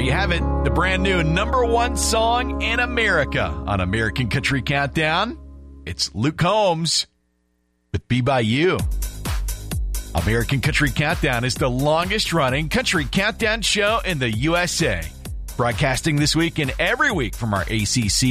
you have it, the brand new #1 song in America on American Country Countdown. It's Luke Combs with Be By You. American Country Countdown is the longest-running country countdown show in the USA. Broadcasting this week and every week from our ACC